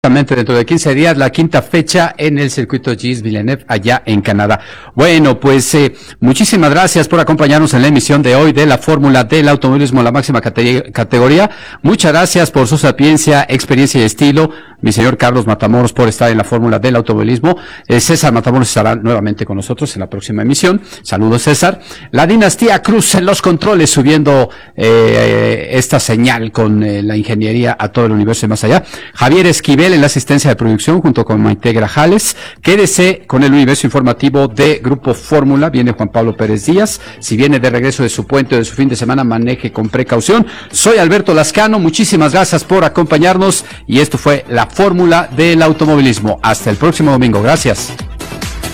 Dentro de 15 días, la quinta fecha en el circuito Gilles Villeneuve, allá en Canadá. Bueno, pues muchísimas gracias por acompañarnos en la emisión de hoy de la Fórmula del Automovilismo, la máxima categoría. Muchas gracias por su sapiencia, experiencia y estilo, mi señor Carlos Matamoros, por estar en la Fórmula del Automovilismo. César Matamoros estará nuevamente con nosotros en la próxima emisión. Saludos, César. La dinastía Cruz en los controles, subiendo esta señal con la ingeniería a todo el universo y más allá. Javier Esquivel en la asistencia de producción junto con Maite Grajales. Quédese con el universo informativo de Grupo Fórmula. Viene Juan Pablo Pérez Díaz. Si viene de regreso de su puente o de su fin de semana, maneje con precaución. Soy Alberto Lascano. Muchísimas gracias por acompañarnos y esto fue la Fórmula del Automovilismo. Hasta el próximo domingo. Gracias.